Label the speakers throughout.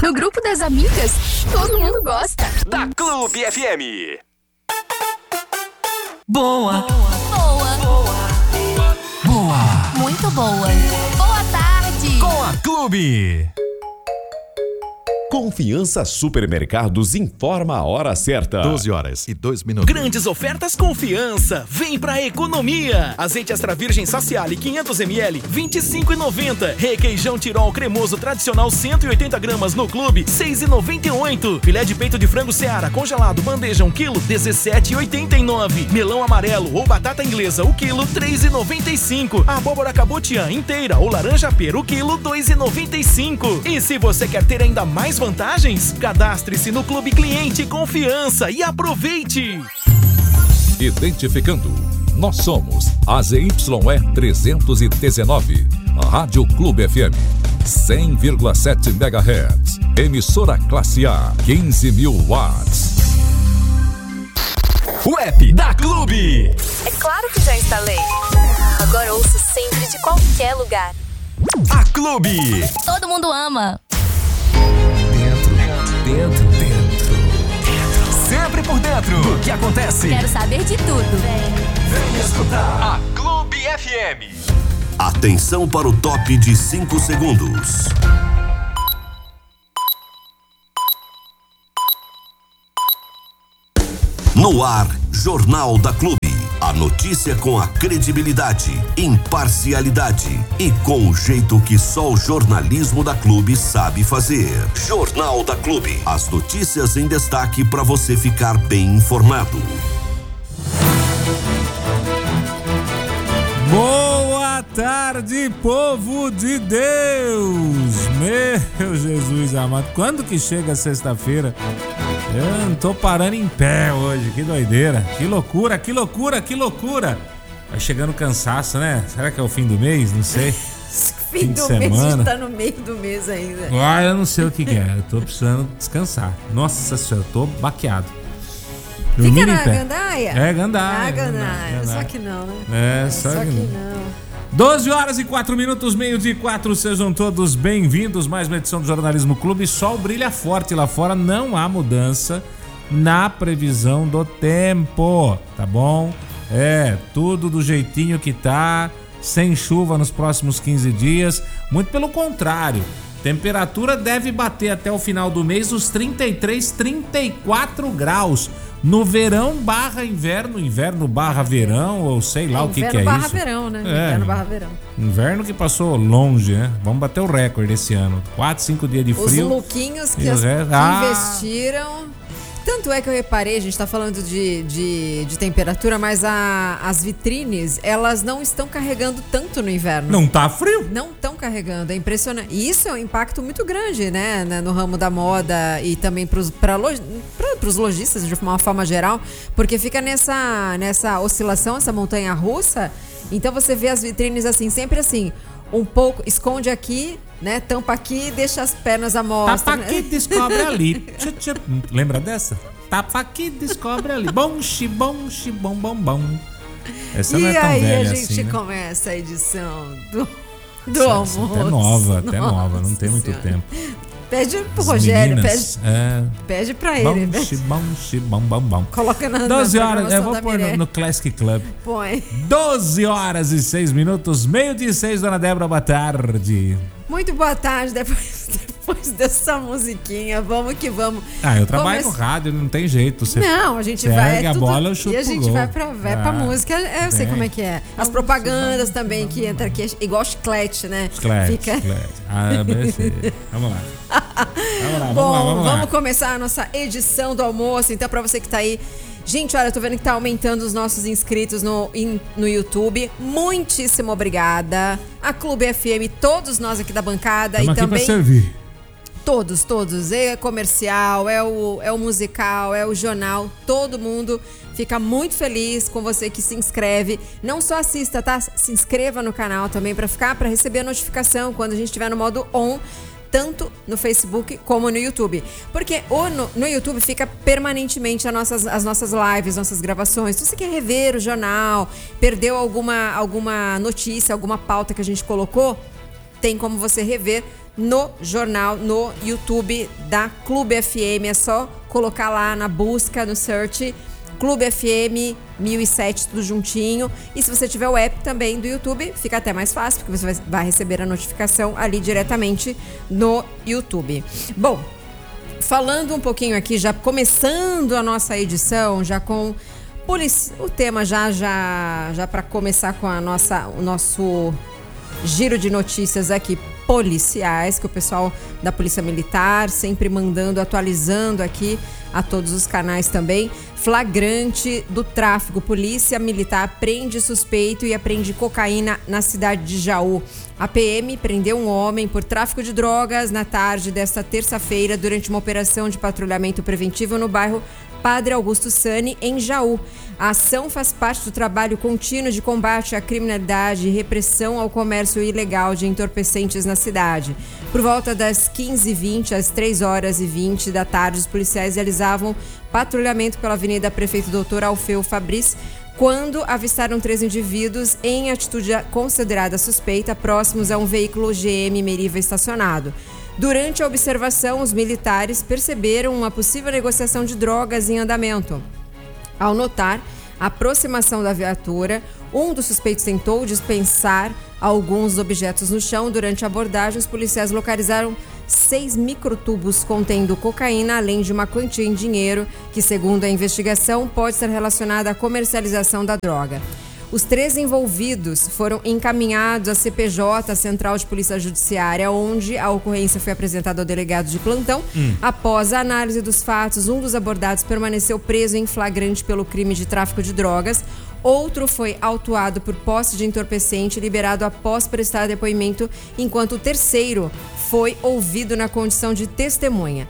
Speaker 1: No grupo das amigas, todo mundo gosta.
Speaker 2: Da Clube FM.
Speaker 3: Boa.
Speaker 1: Boa.
Speaker 3: Boa.
Speaker 1: Muito boa. Boa tarde.
Speaker 3: Com a Clube.
Speaker 4: Confiança Supermercados informa a hora certa.
Speaker 5: 12h02.
Speaker 6: Grandes ofertas Confiança. Vem pra economia. Azeite extra virgem Saciale 500ml, 25,90. Requeijão Tirol cremoso tradicional 180 gramas no Clube, 6,98. Filé de peito de frango Seara congelado bandeja 1 kg, 17,89. Melão amarelo ou batata inglesa o quilo, 3,95. Abóbora cabotiã inteira ou laranja pera o quilo, 2,95. E se você quer ter ainda mais vantagens, cadastre-se no Clube Cliente Confiança e aproveite!
Speaker 7: Identificando, nós somos a ZYE 319, Rádio Clube FM, 100,7 MHz, emissora classe A, 15.000 watts.
Speaker 3: O app da Clube.
Speaker 8: É claro que já instalei. Agora ouço sempre de qualquer lugar.
Speaker 3: A Clube.
Speaker 1: Todo mundo ama.
Speaker 3: Dentro. Sempre por dentro do que acontece.
Speaker 1: Quero saber de tudo.
Speaker 3: Vem escutar
Speaker 2: A Clube FM.
Speaker 9: Atenção para o top de 5 segundos. No ar, Jornal da Clube. A notícia com a credibilidade, imparcialidade e com o jeito que só o jornalismo da Clube sabe fazer. Jornal da Clube. As notícias em destaque para você ficar bem informado.
Speaker 10: Boa tarde, povo de Deus! Meu Jesus amado, quando que chega sexta-feira? Eu não tô parando em pé hoje, que doideira, que loucura. Vai chegando cansaço, né? Será que é o fim do mês? Não sei.
Speaker 11: Fim do mês, a gente tá no meio do mês ainda.
Speaker 10: Ah, eu não sei o que é, eu tô precisando descansar. Nossa senhora, eu tô baqueado.
Speaker 11: Fica na gandaia?
Speaker 10: É, gandaia.
Speaker 11: Gandaia. Só que não, né?
Speaker 10: Só que não. 12h04, meio-dia e 4, sejam todos bem-vindos. Mais uma edição do Jornalismo Clube. Sol brilha forte lá fora, não há mudança na previsão do tempo, tá bom? É, tudo do jeitinho que tá, sem chuva nos próximos 15 dias. Muito pelo contrário, temperatura deve bater até o final do mês os 33, 34 graus. No verão barra inverno, inverno barra verão, ou sei lá o que é isso.
Speaker 11: Inverno barra verão, né? Inverno barra verão.
Speaker 10: Inverno que passou longe, né? Vamos bater o recorde esse ano. 4, 5 dias de frio.
Speaker 11: Os louquinhos que investiram. Tanto é que eu reparei, a gente tá falando de temperatura, mas as vitrines, elas não estão carregando tanto no inverno.
Speaker 10: Não tá frio?
Speaker 11: Não estão carregando, é impressionante. E isso é um impacto muito grande, né? No ramo da moda e também pros lojistas, de uma forma geral, porque fica nessa oscilação, essa montanha russa. Então você vê as vitrines assim, sempre assim, um pouco, esconde aqui, né? Tampa aqui, deixa as pernas à mostra.
Speaker 10: Tapa aqui, descobre ali. Lembra dessa? Tapa aqui, descobre ali. Bom, bom, bom, bom. Essa não é tão velha assim. E aí a gente
Speaker 11: começa a edição do almoço.
Speaker 10: Até nova, não tem muito tempo.
Speaker 11: Pede pro Rogério, pede pra ele.
Speaker 10: Bom.
Speaker 11: Coloca na
Speaker 10: 12 horas, eu vou pôr no Classic Club.
Speaker 11: Põe.
Speaker 10: 12h06, meio-dia e 6, dona Débora, boa tarde.
Speaker 11: Muito boa tarde, depois dessa musiquinha, vamos que vamos.
Speaker 10: Eu trabalho no rádio, não tem jeito.
Speaker 11: Não, a gente vai
Speaker 10: a bola, eu chuto.
Speaker 11: E a gente vai pra música, eu sei como é que é. As propagandas também que entra aqui, igual chiclete, né?
Speaker 10: Chiclete. Vamos lá.
Speaker 11: Vamos começar a nossa edição do almoço. Então, pra você que tá aí, gente, olha, eu tô vendo que tá aumentando os nossos inscritos no YouTube. Muitíssimo obrigada. A Clube FM, todos nós aqui da bancada.
Speaker 10: Estamos
Speaker 11: e
Speaker 10: aqui
Speaker 11: também
Speaker 10: pra servir.
Speaker 11: Todos. É comercial, é o musical, é o jornal. Todo mundo fica muito feliz com você que se inscreve. Não só assista, tá? Se inscreva no canal também para receber a notificação quando a gente estiver no modo on, tanto no Facebook como no YouTube. Porque no YouTube fica permanentemente as nossas lives, nossas gravações. Se você quer rever o jornal, perdeu alguma notícia, alguma pauta que a gente colocou, tem como você rever no jornal, no YouTube da Clube FM. É só colocar lá na busca, no search, Clube FM 1007, tudo juntinho. E se você tiver o app também do YouTube, fica até mais fácil, porque você vai receber a notificação ali diretamente no YouTube. Bom, falando um pouquinho aqui, já começando a nossa edição, já com o tema já para começar com o nosso giro de notícias aqui policiais, que o pessoal da Polícia Militar sempre mandando, atualizando aqui a todos os canais também. Flagrante do tráfico. Polícia Militar prende suspeito e apreende cocaína na cidade de Jaú. A PM prendeu um homem por tráfico de drogas na tarde desta terça-feira durante uma operação de patrulhamento preventivo no bairro Padre Augusto Sani, em Jaú. A ação faz parte do trabalho contínuo de combate à criminalidade e repressão ao comércio ilegal de entorpecentes na cidade. Por volta das 15h20 às 3h20 da tarde, os policiais realizavam patrulhamento pela Avenida Prefeito Dr. Alfeu Fabris, quando avistaram 3 indivíduos em atitude considerada suspeita, próximos a um veículo GM Meriva estacionado. Durante a observação, os militares perceberam uma possível negociação de drogas em andamento. Ao notar a aproximação da viatura, um dos suspeitos tentou dispensar alguns objetos no chão. Durante a abordagem, os policiais localizaram 6 microtubos contendo cocaína, além de uma quantia em dinheiro que, segundo a investigação, pode ser relacionada à comercialização da droga. Os 3 envolvidos foram encaminhados à CPJ, Central de Polícia Judiciária, onde a ocorrência foi apresentada ao delegado de plantão. Após a análise dos fatos, um dos abordados permaneceu preso em flagrante pelo crime de tráfico de drogas. Outro foi autuado por posse de entorpecente e liberado após prestar depoimento, enquanto o terceiro foi ouvido na condição de testemunha.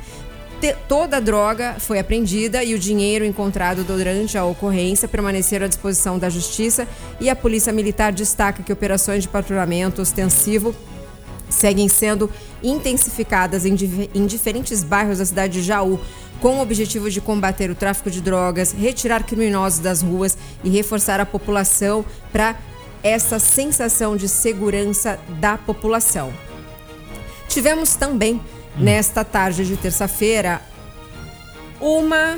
Speaker 11: Toda a droga foi apreendida e o dinheiro encontrado durante a ocorrência permaneceram à disposição da Justiça, e a Polícia Militar destaca que operações de patrulhamento ostensivo seguem sendo intensificadas em diferentes bairros da cidade de Jaú, com o objetivo de combater o tráfico de drogas, retirar criminosos das ruas e reforçar a população para essa sensação de segurança da população. Tivemos também nesta tarde de terça-feira, uma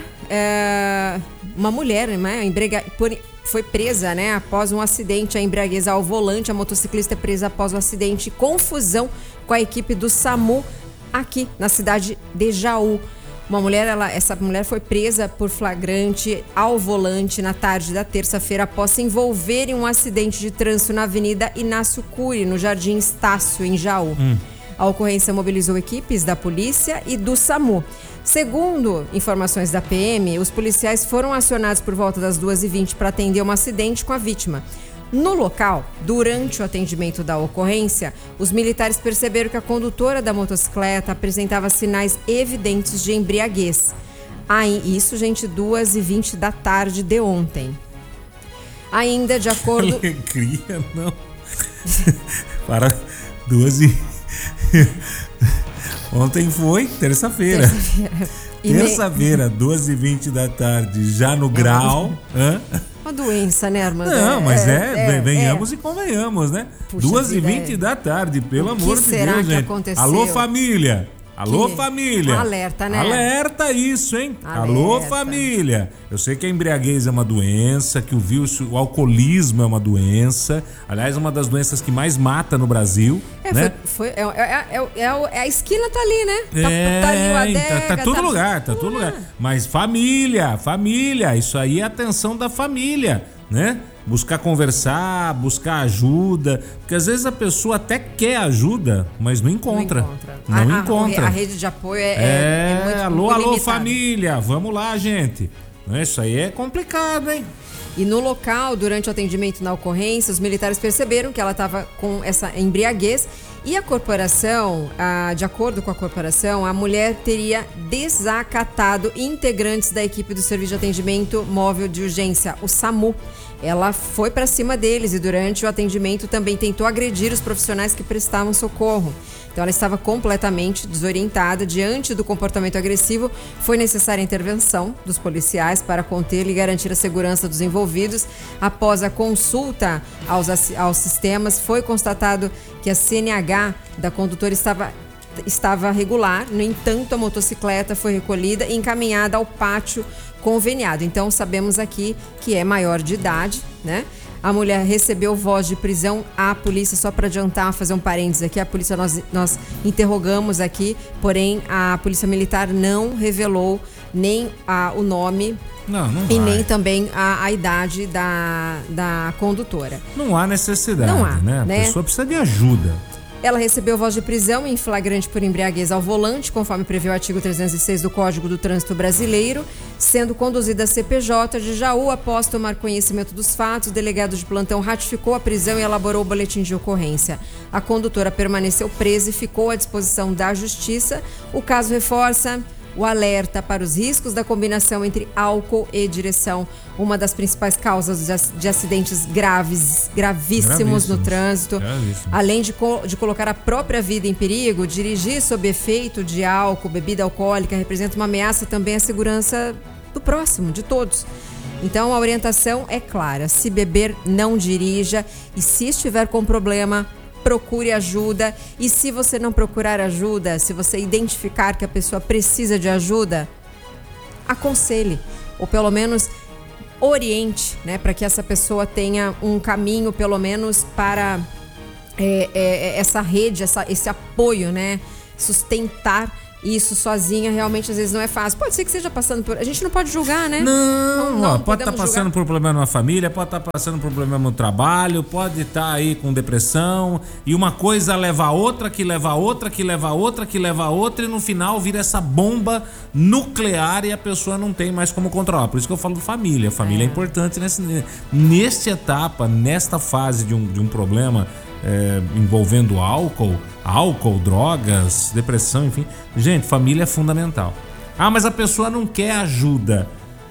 Speaker 11: mulher, né, foi presa, né, após um acidente. A embriaguez ao volante. A motociclista é presa após o acidente e confusão com a equipe do SAMU aqui na cidade de Jaú. Essa mulher foi presa por flagrante ao volante na tarde da terça-feira após se envolver em um acidente de trânsito na Avenida Inácio Cury, no Jardim Estácio, em Jaú. A ocorrência mobilizou equipes da polícia e do SAMU. Segundo informações da PM, os policiais foram acionados por volta das 2h20 para atender um acidente com a vítima. No local, durante o atendimento da ocorrência, os militares perceberam que a condutora da motocicleta apresentava sinais evidentes de embriaguez. Isso, gente, 2h20 da tarde de ontem. Ainda de acordo...
Speaker 10: Alegria, não. Para 2h... Ontem foi terça-feira. Terça-feira, 2h20 da tarde, já no grau.
Speaker 11: Uma doença, né, Armando?
Speaker 10: Não, mas venhamos e convenhamos, né? 2h20 da tarde, pelo amor de Deus, gente.
Speaker 11: Aconteceu?
Speaker 10: Alô, família! Alô, família!
Speaker 11: Alerta, né?
Speaker 10: Alerta isso, hein? Alerta. Alô, família! Eu sei que a embriaguez é uma doença, que o alcoolismo é uma doença. Aliás, é uma das doenças que mais mata no Brasil, né?
Speaker 11: A esquina tá ali, né? Tá ali o adega,
Speaker 10: tá todo lugar, tá todo lugar. Mas família, isso aí é a atenção da família, né? Buscar conversar, buscar ajuda, porque às vezes a pessoa até quer ajuda, mas não encontra. Não encontra.
Speaker 11: A rede de apoio é muito
Speaker 10: alô,
Speaker 11: limitada.
Speaker 10: família, vamos lá, gente. Isso aí é complicado, hein?
Speaker 11: E no local, durante o atendimento na ocorrência, os militares perceberam que ela estava com essa embriaguez e a corporação, de acordo com a corporação, a mulher teria desacatado integrantes da equipe do Serviço de Atendimento Móvel de Urgência, o SAMU. Ela foi para cima deles e durante o atendimento também tentou agredir os profissionais que prestavam socorro. Então ela estava completamente desorientada. Diante do comportamento agressivo, foi necessária a intervenção dos policiais para contê-lo e garantir a segurança dos envolvidos. Após a consulta aos sistemas, foi constatado que a CNH da condutora estava estava regular, no entanto, a motocicleta foi recolhida e encaminhada ao pátio conveniado. Então, sabemos aqui que é maior de idade, né? A mulher recebeu voz de prisão. A polícia, só para adiantar, fazer um parênteses aqui, a polícia nós interrogamos aqui, porém a polícia militar não revelou nem o nome e nem também a idade da condutora.
Speaker 10: Não há necessidade,
Speaker 11: não há,
Speaker 10: né? A pessoa precisa de ajuda.
Speaker 11: Ela recebeu voz de prisão em flagrante por embriaguez ao volante, conforme prevê o artigo 306 do Código do Trânsito Brasileiro, sendo conduzida a CPJ de Jaú. Após tomar conhecimento dos fatos, o delegado de plantão ratificou a prisão e elaborou o boletim de ocorrência. A condutora permaneceu presa e ficou à disposição da Justiça. O caso reforça o alerta para os riscos da combinação entre álcool e direção, uma das principais causas de acidentes gravíssimos no trânsito. Além de colocar a própria vida em perigo, dirigir sob efeito de álcool, bebida alcoólica, representa uma ameaça também à segurança do próximo, de todos. Então, a orientação é clara: se beber, não dirija, e se estiver com problema, procure ajuda. E se você não procurar ajuda, se você identificar que a pessoa precisa de ajuda, aconselhe, ou pelo menos oriente, né, para que essa pessoa tenha um caminho, pelo menos, para essa rede, esse apoio, né, sustentar isso sozinha. Realmente às vezes não é fácil. Pode ser que esteja passando por... A gente não pode julgar, né?
Speaker 10: Não pode estar passando por problema na família, pode estar passando por problema no trabalho, pode estar aí com depressão, e uma coisa leva a outra, que leva a outra, que leva a outra, que leva a outra, e no final vira essa bomba nuclear e a pessoa não tem mais como controlar. Por isso que eu falo família. A família é importante nesta etapa, nesta fase de um problema envolvendo álcool, drogas, depressão, enfim. Gente, família é fundamental. Ah, mas a pessoa não quer ajuda.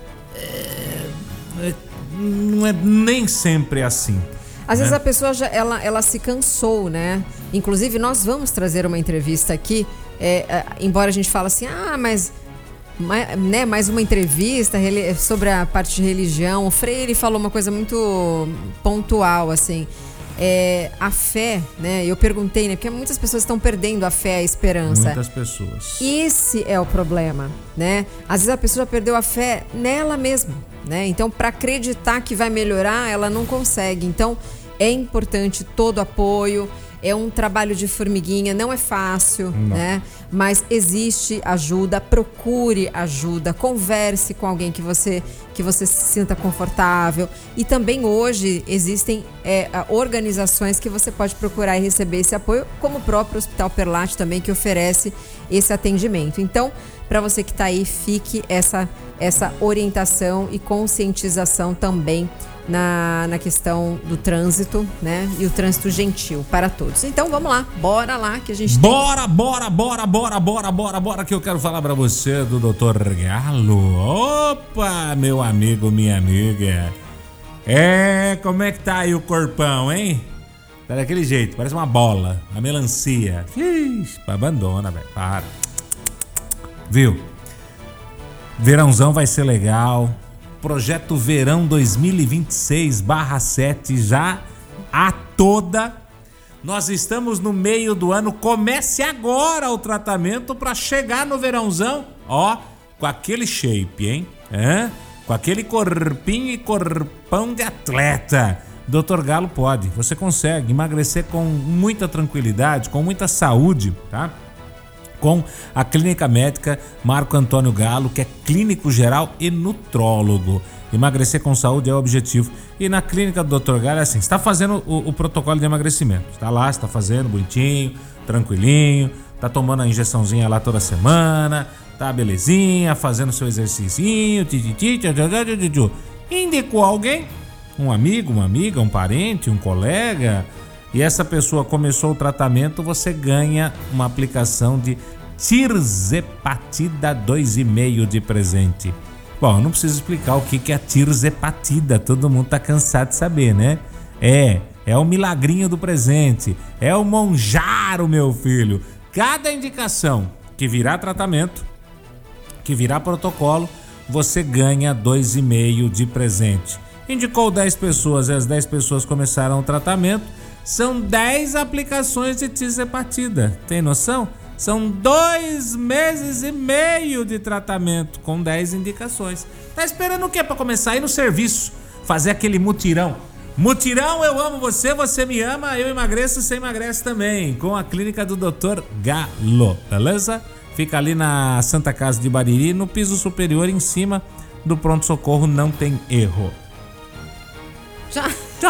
Speaker 10: Não é nem sempre assim.
Speaker 11: Às vezes a pessoa ela se cansou, né? Inclusive, nós vamos trazer uma entrevista aqui, embora a gente fale assim, mas mais uma entrevista sobre a parte de religião. O Freire falou uma coisa muito pontual, assim. A fé, né? Eu perguntei, né? Porque muitas pessoas estão perdendo a fé, a esperança.
Speaker 10: Muitas pessoas.
Speaker 11: Esse é o problema, né? Às vezes a pessoa já perdeu a fé nela mesma, né? Então, para acreditar que vai melhorar, ela não consegue. Então, é importante todo apoio. É um trabalho de formiguinha, não é fácil, né? Mas existe ajuda, procure ajuda, converse com alguém que você se sinta confortável. E também hoje existem organizações que você pode procurar e receber esse apoio, como o próprio Hospital Perlate também, que oferece esse atendimento. Então, para você que está aí, fique essa orientação e conscientização também na questão do trânsito, né? E o trânsito gentil para todos. Então vamos lá, bora lá que a gente
Speaker 10: bora, que eu quero falar para você do Dr. Galo. Opa, meu amigo, minha amiga. Como é que tá aí o corpão, hein? Tá daquele jeito, parece uma bola, uma melancia. Abandona, velho, para. Viu? Verãozão vai ser legal. Projeto Verão 2026/7 já a toda. Nós estamos no meio do ano. Comece agora o tratamento para chegar no verãozão, com aquele shape, hein? Com aquele corpinho e corpão de atleta. Dr. Galo pode. Você consegue emagrecer com muita tranquilidade, com muita saúde, tá? Com a Clínica Médica Marco Antônio Galo, que é clínico geral e nutrólogo. Emagrecer com saúde é o objetivo. E na clínica do Dr. Galo é assim, você está fazendo o protocolo de emagrecimento. Está lá, está fazendo bonitinho, tranquilinho, está tomando a injeçãozinha lá toda semana, tá belezinha, fazendo seu exercício, indicou alguém, um amigo, uma amiga, um parente, um colega, e essa pessoa começou o tratamento, você ganha uma aplicação de tirzepatida 2,5 de presente. Bom, eu não preciso explicar o que é a tirzepatida, todo mundo tá cansado de saber, né? É o milagrinho do presente, é o monjaro, meu filho. Cada indicação que virar tratamento, que virar protocolo, você ganha 2,5 de presente. Indicou 10 pessoas e as 10 pessoas começaram o tratamento. São 10 aplicações de tirzepatida. Tem noção? São 2 meses e meio de tratamento, com 10 indicações. Tá esperando o quê pra começar a ir no serviço? Fazer aquele mutirão. Mutirão, eu amo você, você me ama, eu emagreço, você emagrece também. Com a clínica do Dr. Galo, beleza? Fica ali na Santa Casa de Bariri, no piso superior, em cima do pronto-socorro, não tem erro.
Speaker 11: Já?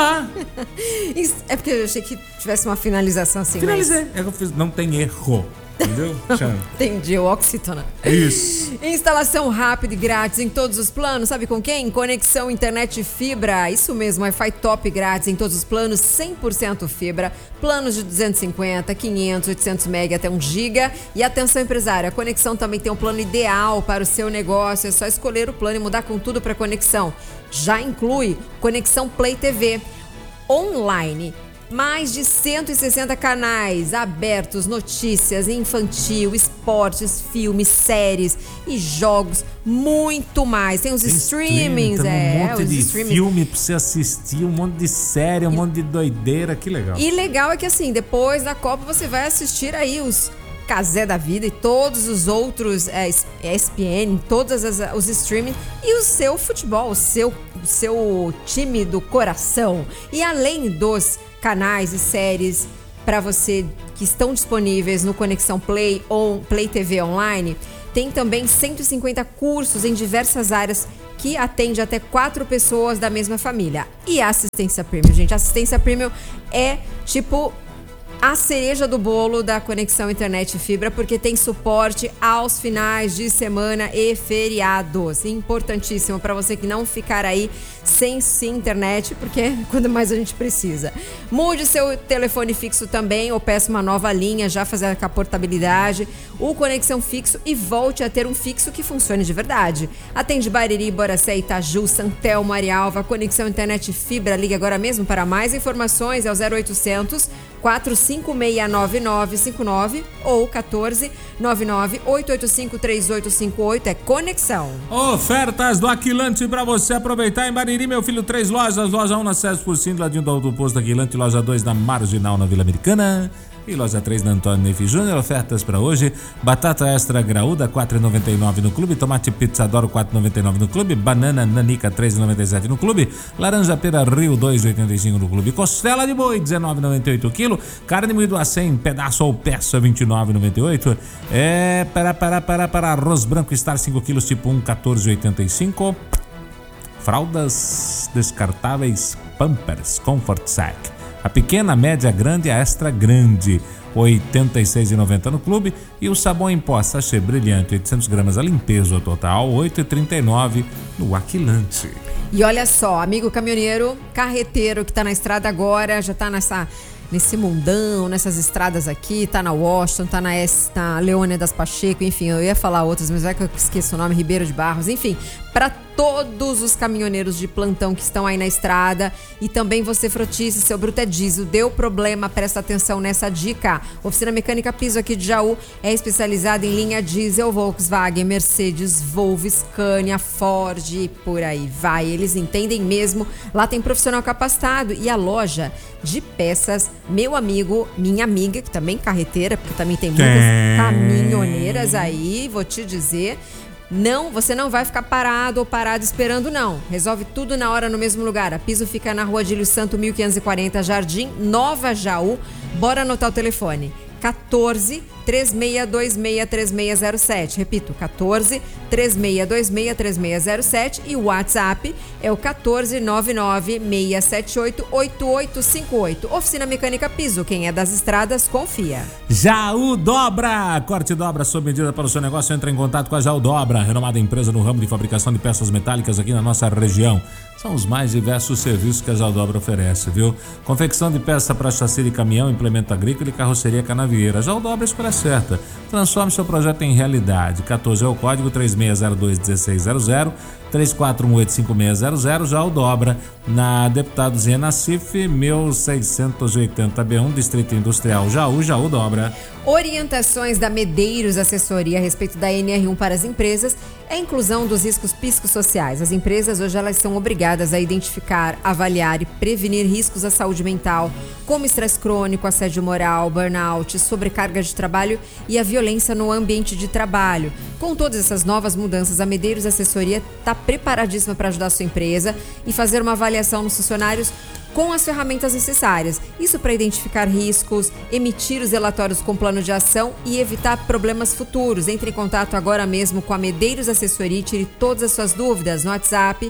Speaker 11: É porque eu achei que tivesse uma finalização assim.
Speaker 10: Finalizei. É que eu fiz, não tem erro. Entendeu?
Speaker 11: Entendi, o oxítona.
Speaker 10: Isso.
Speaker 11: Instalação rápida e grátis em todos os planos, sabe com quem? Conexão internet fibra, isso mesmo, Wi-Fi top grátis em todos os planos, 100% fibra, planos de 250, 500, 800 MB até 1 GB. E atenção empresária, a Conexão também tem um plano ideal para o seu negócio, é só escolher o plano e mudar com tudo para Conexão. Já inclui Conexão Play TV online. Mais de 160 canais abertos, notícias, infantil, esportes, filmes, séries e jogos, muito mais. Tem os streamings,
Speaker 10: um monte de
Speaker 11: streamings.
Speaker 10: Filme pra você assistir, um monte de série, um monte de doideira, que legal.
Speaker 11: E legal é que assim, depois da Copa você vai assistir aí os Cazé da Vida e todos os outros ESPN, todos os streaming e o seu futebol, o seu time do coração. E além dos canais e séries para você que estão disponíveis no Conexão Play ou Play TV Online, tem também 150 cursos em diversas áreas que atende até 4 pessoas da mesma família. E a assistência premium, gente, a assistência premium é tipo a cereja do bolo da Conexão Internet Fibra, porque tem suporte aos finais de semana e feriados. Importantíssimo para você que não ficar aí sem internet, porque é quando mais a gente precisa. Mude seu telefone fixo também ou peça uma nova linha, já fazer com a portabilidade, o Conexão Fixo e volte a ter um fixo que funcione de verdade. Atende Bariri, Boracé, Itaju, Santelmo, Arialva, Conexão Internet Fibra. Ligue agora mesmo para mais informações, é o 0800 4569959 ou 1499-885-3858, é Conexão.
Speaker 10: Ofertas do Aquilante pra você aproveitar em Bariri, meu filho, 3 lojas, loja 1 na César Cursinho, ladinho do posto Aquilante, loja 2 na Marginal, na Vila Americana. E loja 3 na Antônio Nefe Júnior, ofertas para hoje: batata extra graúda, R$ 4,99 no clube, tomate pizzadoro, R$ 4,99 no clube, banana nanica, R$ 3,97 no clube, laranja pera Rio, R$ 2,85 no clube, costela de boi, R$ 19,98 quilo, carne moída a 100, pedaço ou peça, R$ 29,98, para arroz branco Star 5 quilos tipo 1, R$ 14,85, fraldas descartáveis Pampers Comfort Sack, a pequena, a média, a grande e a extra grande, R$ 86,90 no clube. E o sabão em pó sachê brilhante, 800 gramas a limpeza total, R$ 8,39 no Aquilante.
Speaker 11: E olha só, amigo caminhoneiro, carreteiro que tá na estrada agora, já tá nesse mundão, nessas estradas aqui, tá na Washington, tá na Leônia das Pacheco, enfim, eu ia falar outras, mas vai que eu esqueço o nome, Ribeiro de Barros, enfim, para todos os caminhoneiros de plantão que estão aí na estrada e também você frotista, seu bruto é diesel, deu problema, presta atenção nessa dica. Oficina Mecânica Piso aqui de Jaú é especializada em linha diesel, Volkswagen, Mercedes, Volvo, Scania, Ford e por aí vai. Eles entendem mesmo, lá tem profissional capacitado e a loja de peças, meu amigo, minha amiga, que também carreteira, porque também tem muitas caminhoneiras aí, vou te dizer. Não, você não vai ficar parado ou parado esperando, não. Resolve tudo na hora, no mesmo lugar. A Piso fica na Rua Adílio Santo, 1540, Jardim Nova Jaú. Bora anotar o telefone. 14-3626-3607. Repito, 14-3626-3607. E o WhatsApp é o 1499-678-8858. Oficina Mecânica Piso. Quem é das estradas, confia.
Speaker 10: Jaú Dobra. Corte e dobra sob medida para o seu negócio. Entra em contato com a Jaú Dobra, renomada empresa no ramo de fabricação de peças metálicas aqui na nossa região. São os mais diversos serviços que a Jaú Dobra oferece, viu? Confecção de peça para chassi de caminhão, implemento agrícola e carroceria canavieira. A Jaú Dobra é a escolha certa. Transforme seu projeto em realidade. 14 é o código, 3602-1600, 3418-5600. Jaú Dobra, na Deputado Zé Nassif, 1680B1, Distrito Industrial Jaú, Jaú Dobra.
Speaker 11: Orientações da Medeiros Assessoria a respeito da NR1 para as empresas é a inclusão dos riscos psicossociais. As empresas hoje elas são obrigadas a identificar, avaliar e prevenir riscos à saúde mental, como estresse crônico, assédio moral, burnout, sobrecarga de trabalho e a violência no ambiente de trabalho. Com todas essas novas mudanças, a Medeiros Assessoria está preparadíssima para ajudar a sua empresa e fazer uma avaliação nos funcionários com as ferramentas necessárias. Isso para identificar riscos, emitir os relatórios com plano de ação e evitar problemas futuros. Entre em contato agora mesmo com a Medeiros Assessoria e tire todas as suas dúvidas no WhatsApp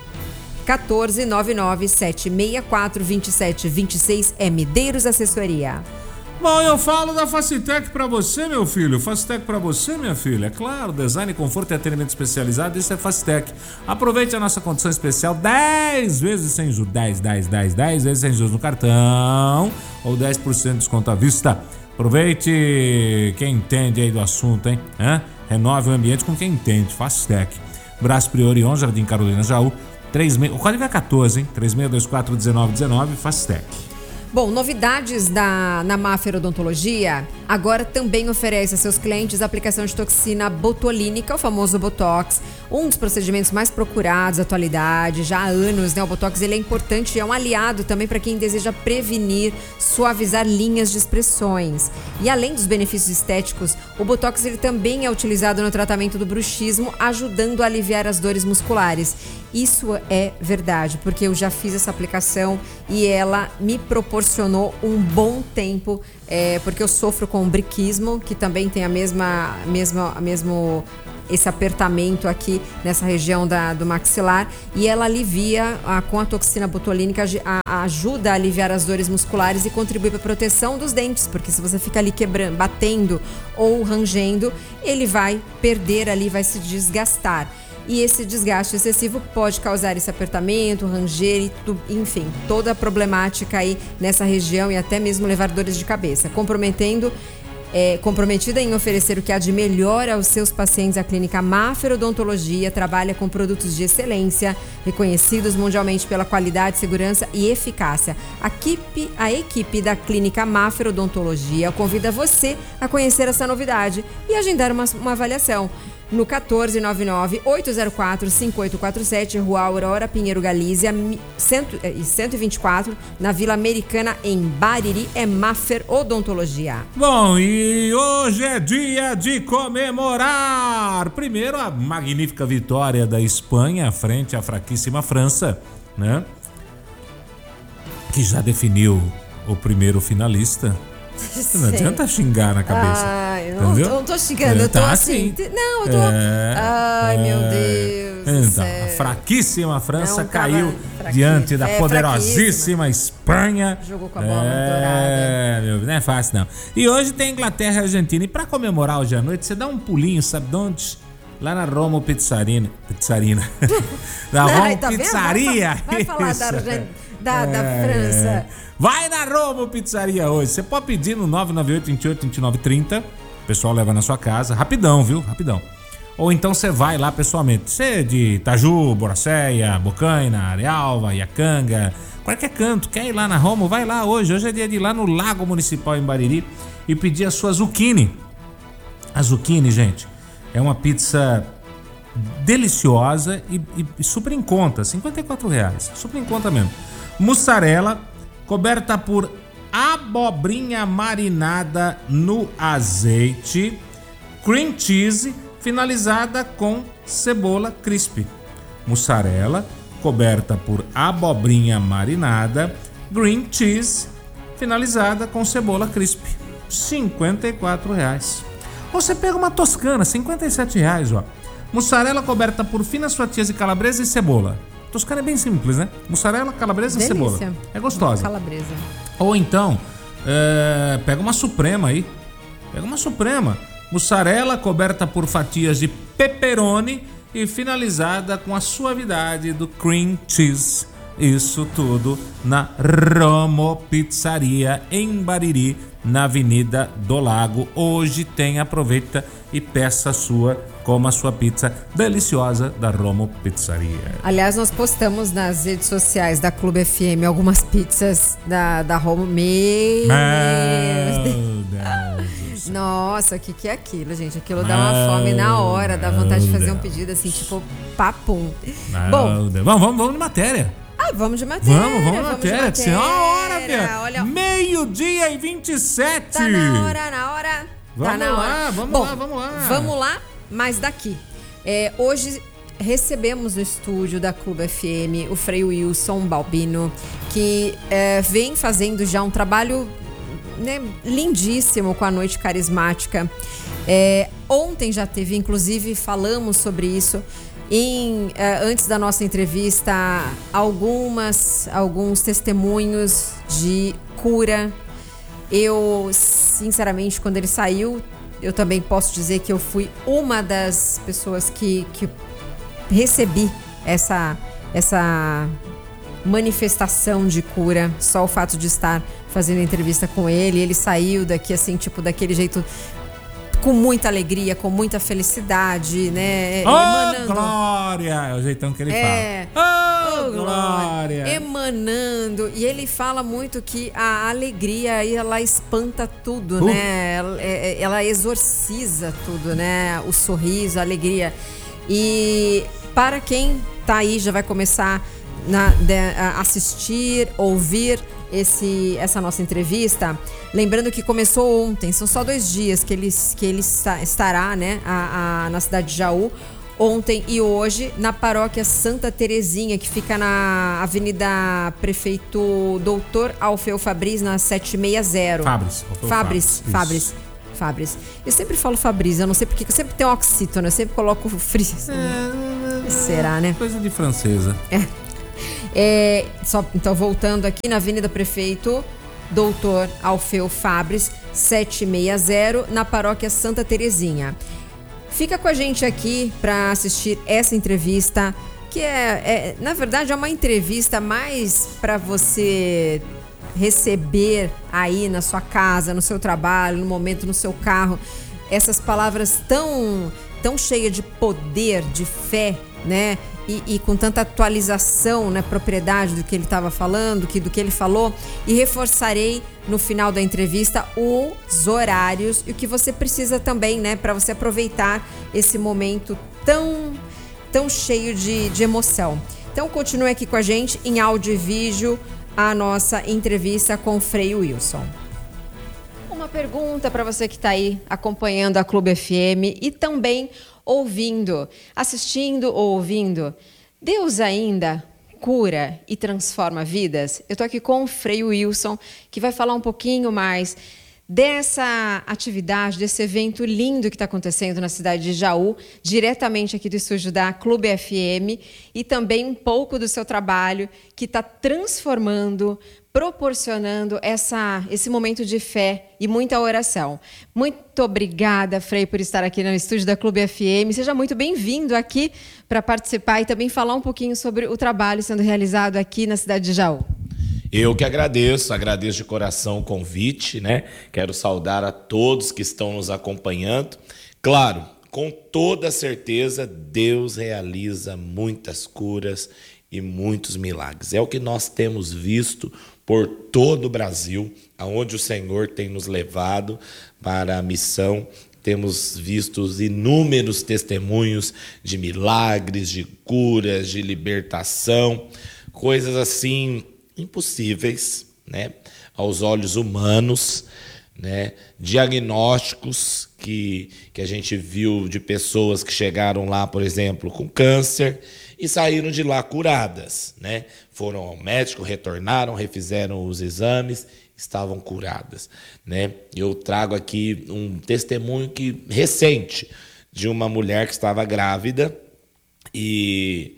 Speaker 11: 14997642726. É Medeiros Assessoria.
Speaker 10: Bom, eu falo da Facitec pra você, meu filho. Facitec pra você, minha filha. É claro, design, conforto e atendimento especializado, isso é Facitec. Aproveite a nossa condição especial, 10 vezes sem juros. 10 vezes sem juros no cartão ou 10% de desconto à vista. Aproveite quem entende aí do assunto, hein? Renove o ambiente com quem entende. Facitec. Brás Priorion, Jardim Carolina Jaú. O código é 14, hein? 36241919, Facitec.
Speaker 11: Bom, novidades na Maffer Odontologia, agora também oferece a seus clientes a aplicação de toxina botulínica, o famoso Botox, um dos procedimentos mais procurados na atualidade, já há anos, né? O Botox ele é importante e é um aliado também para quem deseja prevenir, suavizar linhas de expressões. E além dos benefícios estéticos, o Botox ele também é utilizado no tratamento do bruxismo, ajudando a aliviar as dores musculares. Isso é verdade, porque eu já fiz essa aplicação e ela me proporcionou um bom tempo, porque eu sofro com briquismo, que também tem esse apertamento aqui nessa região do maxilar, e ela alivia com a toxina botulínica, ajuda a aliviar as dores musculares e contribui para a proteção dos dentes, porque se você fica ali quebrando, batendo ou rangendo, ele vai perder ali, vai se desgastar. E esse desgaste excessivo pode causar esse apertamento, ranger, enfim, toda a problemática aí nessa região e até mesmo levar dores de cabeça. Comprometida em oferecer o que há de melhor aos seus pacientes, a clínica Maffer Odontologia trabalha com produtos de excelência, reconhecidos mundialmente pela qualidade, segurança e eficácia. A equipe da clínica Maffer Odontologia convida você a conhecer essa novidade e agendar uma avaliação. No 1499-804-5847, Rua Aurora Pinheiro Galícia, 124, na Vila Americana, em Bariri, é Maffer Odontologia.
Speaker 10: Bom, e hoje é dia de comemorar, primeiro, a magnífica vitória da Espanha frente à fraquíssima França, né? Que já definiu o primeiro finalista. Não adianta xingar na cabeça.
Speaker 11: Eu não tô xingando, eu tô assim. Não, eu tô. Ai, meu Deus.
Speaker 10: Então, a fraquíssima França caiu diante da poderosíssima Espanha.
Speaker 11: Jogou com a bola dourada.
Speaker 10: Não é fácil, não. E hoje tem Inglaterra e Argentina. E pra comemorar hoje à noite, você dá um pulinho, sabe de onde? Lá na Roma Pizzarina. Da Roma
Speaker 11: tá
Speaker 10: Pizzaria.
Speaker 11: Vai falar da França.
Speaker 10: Vai na Roma Pizzaria hoje. Você pode pedir no 998-28-2930. O pessoal leva na sua casa. Rapidão, viu? Rapidão. Ou então você vai lá pessoalmente. Você é de Itaju, Boracéia, Bocaina, Arealva, Iacanga, qualquer canto. Quer ir lá na Roma? Vai lá hoje. Hoje é dia de ir lá no Lago Municipal em Bariri e pedir a sua zucchini. A zucchini, gente, é uma pizza deliciosa e super em conta. R$54. Super em conta mesmo. Mussarela coberta por abobrinha marinada no azeite, cream cheese finalizada com cebola crisp. Mussarela coberta por abobrinha marinada, green cheese finalizada com cebola crisp. R$54. Ou você pega uma toscana, R$57, ó. Mussarela coberta por finas fatias de calabresa e cebola. Toscana é bem simples, né? Mussarela, calabresa e cebola. É gostosa.
Speaker 11: Calabresa.
Speaker 10: Ou então, pega uma suprema aí. Pega uma suprema. Mussarela coberta por fatias de pepperoni e finalizada com a suavidade do cream cheese. Isso tudo na Romo Pizzaria em Bariri, na Avenida do Lago. Hoje tem, aproveita e peça a sua, coma a sua pizza deliciosa da Romo Pizzaria.
Speaker 11: Aliás, nós postamos nas redes sociais da Clube FM algumas pizzas da Romo. Meu Deus.
Speaker 10: delícia.
Speaker 11: Nossa, o que é aquilo, gente? Aquilo dá uma fome na hora, dá vontade de fazer um pedido assim, tipo, papum. Bom,
Speaker 10: vamos de matéria.
Speaker 11: Vamos de matéria.
Speaker 10: Vamos de matéria. Que é a hora, Bia.
Speaker 11: Olha,
Speaker 10: 12:27.
Speaker 11: Tá na hora.
Speaker 10: Vamos lá.
Speaker 11: Vamos lá, mas daqui. Hoje recebemos no estúdio da Clube FM o Frei Wilson Balbino, que vem fazendo já um trabalho, né, lindíssimo com a Noite Carismática. Ontem já teve, inclusive, falamos sobre isso. Antes da nossa entrevista, alguns testemunhos de cura. Eu, sinceramente, quando ele saiu, eu também posso dizer que eu fui uma das pessoas que recebi essa manifestação de cura. Só o fato de estar fazendo entrevista com ele. Ele saiu daqui assim, tipo, daquele jeito, com muita alegria, com muita felicidade, né?
Speaker 10: Glória! É o jeitão que ele fala. Glória!
Speaker 11: Emanando. E ele fala muito que a alegria, ela espanta tudo, né? Ela exorciza tudo, né? O sorriso, a alegria. E para quem tá aí, já vai começar a assistir, ouvir essa nossa entrevista, lembrando que começou ontem, são só 2 dias que ele estará, né, na cidade de Jaú, ontem e hoje, na paróquia Santa Terezinha, que fica na Avenida Prefeito Doutor Alfeu Fabris, na 760. Fabris. Eu sempre falo Fabris, eu não sei porque, eu sempre tenho oxítona, eu sempre coloco fris. Será, né?
Speaker 10: Coisa de francesa.
Speaker 11: Então, voltando aqui na Avenida Prefeito Doutor Alfeu Fabris, 760, na paróquia Santa Terezinha. Fica com a gente aqui para assistir essa entrevista, que na verdade é uma entrevista mais para você receber aí na sua casa, no seu trabalho, no momento, no seu carro, essas palavras tão cheias de poder, de fé, né? E com tanta atualização, né, propriedade do que ele estava falando, do que ele falou. E reforçarei no final da entrevista os horários e o que você precisa também, né, para você aproveitar esse momento tão cheio de emoção. Então continue aqui com a gente em áudio e vídeo a nossa entrevista com o Frei Wilson. Uma pergunta para você que está aí acompanhando a Clube FM e também assistindo ou ouvindo. Deus ainda cura e transforma vidas? Eu estou aqui com o Frei Wilson, que vai falar um pouquinho mais dessa atividade, desse evento lindo que está acontecendo na cidade de Jaú, diretamente aqui do estúdio da Clube FM, e também um pouco do seu trabalho que está transformando, proporcionando esse momento de fé e muita oração. Muito obrigada, Frei, por estar aqui no estúdio da Clube FM. Seja muito bem-vindo aqui para participar e também falar um pouquinho sobre o trabalho sendo realizado aqui na cidade de Jaú.
Speaker 5: Eu que agradeço de coração o convite, né? Quero saudar a todos que estão nos acompanhando. Claro, com toda certeza, Deus realiza muitas curas e muitos milagres. É o que nós temos visto por todo o Brasil, aonde o Senhor tem nos levado para a missão. Temos visto inúmeros testemunhos de milagres, de curas, de libertação, coisas assim impossíveis, né, aos olhos humanos, né, diagnósticos que a gente viu de pessoas que chegaram lá, por exemplo, com câncer e saíram de lá curadas, né? Foram ao médico, retornaram, refizeram os exames, estavam curadas, né? Eu trago aqui um testemunho recente de uma mulher que estava grávida e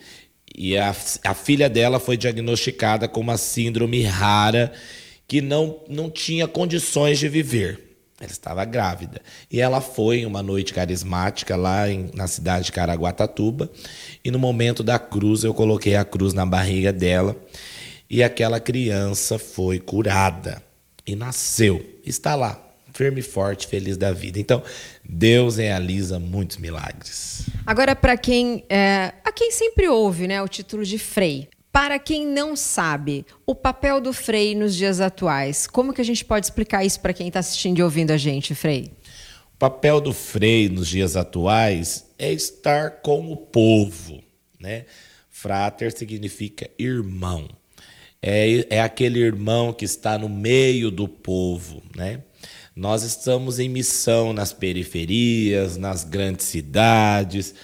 Speaker 5: a filha dela foi diagnosticada com uma síndrome rara que não tinha condições de viver. Ela estava grávida. E ela foi em uma noite carismática lá na cidade de Caraguatatuba. E no momento da cruz, eu coloquei a cruz na barriga dela. E aquela criança foi curada. E nasceu. Está lá, firme e forte, feliz da vida. Então, Deus realiza muitos milagres.
Speaker 11: Agora, para quem sempre ouve, né, o título de Frei, para quem não sabe o papel do Frei nos dias atuais, como que a gente pode explicar isso para quem está assistindo e ouvindo a gente, Frei?
Speaker 5: papel do Frei nos dias atuais é estar com o povo, né? Frater significa irmão. É aquele irmão que está no meio do povo, né? Nós estamos em missão nas periferias, nas grandes cidades,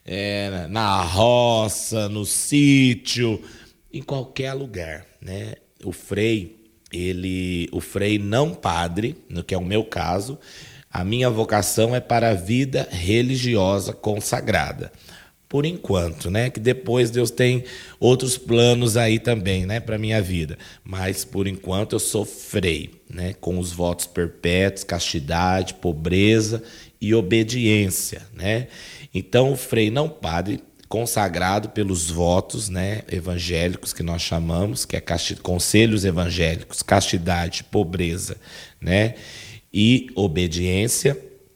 Speaker 5: na roça, no sítio, em qualquer lugar, né? O frei não padre, no que é o meu caso, a minha vocação é para a vida religiosa consagrada. Por enquanto, né? Que depois Deus tem outros planos aí também, né? Para minha vida. Mas, por enquanto, eu sou frei, né? Com os votos perpétuos, castidade, pobreza e obediência, né? Então, o frei não padre, consagrado pelos votos, né? Evangélicos, que nós chamamos, que é conselhos evangélicos, castidade, pobreza, né? E obediência.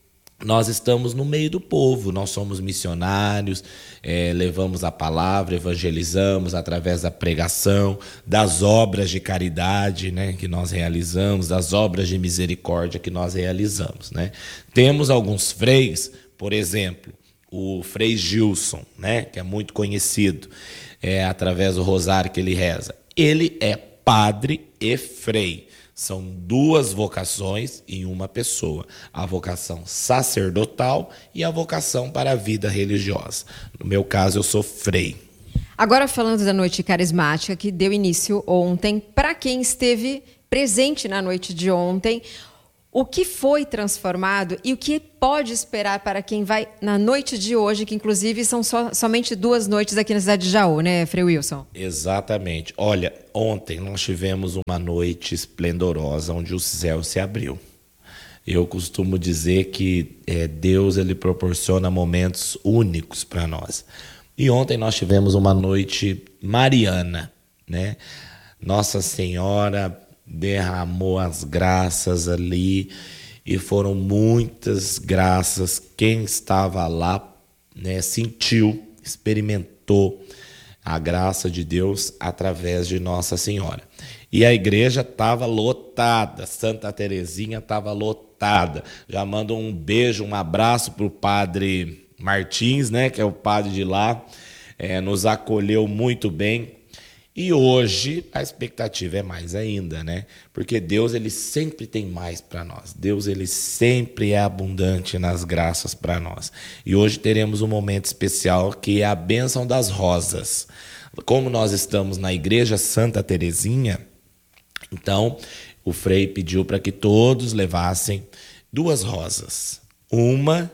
Speaker 5: Nós estamos no meio do povo, nós somos missionários, levamos a palavra, evangelizamos através da pregação, das obras de caridade, né, que nós realizamos, das obras de misericórdia que nós realizamos, né. Temos alguns freis, por exemplo, o Frei Gilson, né, que é muito conhecido, através do rosário que ele reza. Ele é padre e frei. São duas vocações em uma pessoa, a vocação sacerdotal e a vocação para a vida religiosa. No meu caso, eu sou frei.
Speaker 11: Agora, falando da noite carismática, que deu início ontem, para quem esteve presente na noite de ontem, o que foi transformado e o que pode esperar para quem vai na noite de hoje, que inclusive são somente 2 noites aqui na cidade de Jaú, né, Frei Wilson?
Speaker 5: Exatamente. Olha, ontem nós tivemos uma noite esplendorosa onde o céu se abriu. Eu costumo dizer que Deus ele proporciona momentos únicos para nós. E ontem nós tivemos uma noite mariana, né? Nossa Senhora derramou as graças ali e foram muitas graças. Quem estava lá, né, sentiu, experimentou a graça de Deus através de Nossa Senhora. E a igreja estava lotada, Santa Terezinha estava lotada. Já mando um beijo, um abraço para o padre Martins, né, que é o padre de lá, nos acolheu muito bem. E hoje a expectativa é mais ainda, né? Porque Deus ele sempre tem mais para nós. Deus ele sempre é abundante nas graças para nós. E hoje teremos um momento especial que é a bênção das rosas. Como nós estamos na Igreja Santa Terezinha, então o frei pediu para que todos levassem 2 rosas. Uma